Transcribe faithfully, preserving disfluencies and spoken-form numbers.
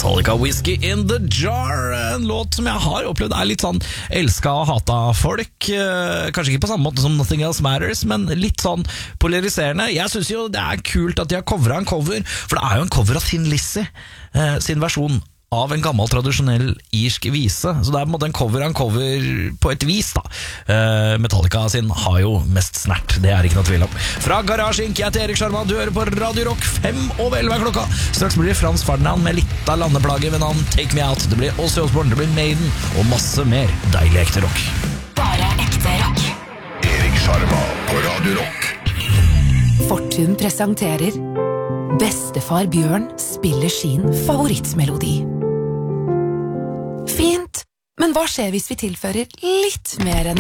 Metallica, Whiskey in the Jar. En låt som jeg har opplevd er litt sånn elsket og hatet av folk. Kanskje ikke på samme måte som Nothing Else Matters, men litt sånn polariserende. Jeg synes jo det er kult at de har coveret en cover, for det er jo en cover av Thin Lizzy sin versjon av en gammel tradisjonell irsk vise. Så det er på en måte en cover av en cover på et vis da. uh, Metallica sin har jo mest snert, det er ikke noe tvil om. Fra Garage Inc, jeg heter Erik Sjarma, du hører på Radio Rock. Fem over elleve er klokka. Straks blir det Frans Ferdinand med litt av landeplage ved navn Take Me Out. Det blir Ozzy Osbourne, det blir Maiden og masse mer deilig ekte rock. Bare ekte rock. Erik Sjarma på Radio Rock. Fortun presenterer Bestefar Bjørn spiller sin favorittmelodi. Fint, men hva skjer hvis vi tilfører litt mer energi?